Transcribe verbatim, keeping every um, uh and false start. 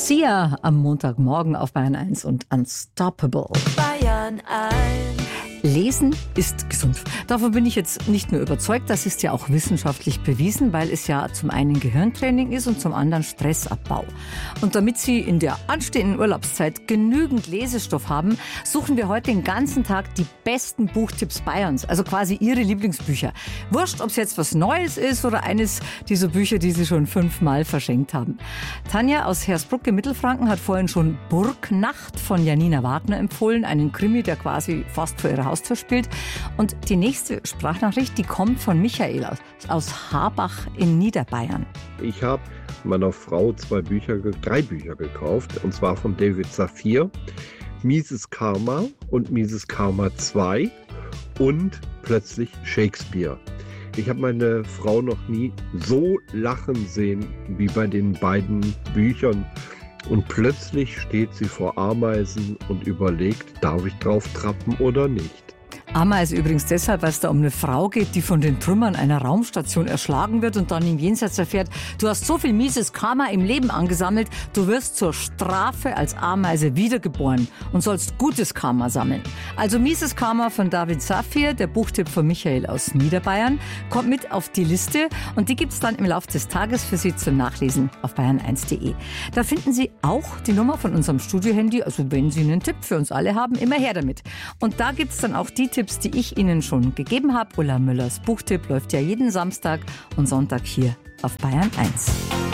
Sia am Montagmorgen auf Bayern eins und Unstoppable. Bayern eins. Lesen ist gesund. Davon bin ich jetzt nicht nur überzeugt, das ist ja auch wissenschaftlich bewiesen, weil es ja zum einen Gehirntraining ist und zum anderen Stressabbau. Und damit Sie in der anstehenden Urlaubszeit genügend Lesestoff haben, suchen wir heute den ganzen Tag die besten Buchtipps Bayerns, also quasi Ihre Lieblingsbücher. Wurscht, ob es jetzt was Neues ist oder eines dieser Bücher, die Sie schon fünfmal verschenkt haben. Tanja aus Hersbruck im Mittelfranken hat vorhin schon Burgnacht von Janina Wagner empfohlen, einen Krimi, der quasi fast vor ihrer Haustür spielt. Und die nächste Sprachnachricht, die kommt von Michael aus, aus Habach in Niederbayern. Ich habe meiner Frau zwei Bücher, drei Bücher gekauft, und zwar von David Safir, Mieses Karma und Mieses Karma zwei und plötzlich Shakespeare. Ich habe meine Frau noch nie so lachen sehen wie bei den beiden Büchern. Und plötzlich steht sie vor Ameisen und überlegt, darf ich drauf trappen oder nicht. Ameise übrigens deshalb, weil es da um eine Frau geht, die von den Trümmern einer Raumstation erschlagen wird und dann im Jenseits erfährt, du hast so viel mieses Karma im Leben angesammelt, du wirst zur Strafe als Ameise wiedergeboren und sollst gutes Karma sammeln. Also Mieses Karma von David Safir, der Buchtipp von Michael aus Niederbayern, kommt mit auf die Liste und die gibt's dann im Laufe des Tages für Sie zum Nachlesen auf bayern eins punkt de. Da finden Sie auch die Nummer von unserem Studiohandy, also wenn Sie einen Tipp für uns alle haben, immer her damit. Und da gibt's dann auch die Tipps, die ich Ihnen schon gegeben habe. Ulla Müllers Buchtipp läuft ja jeden Samstag und Sonntag hier auf Bayern eins.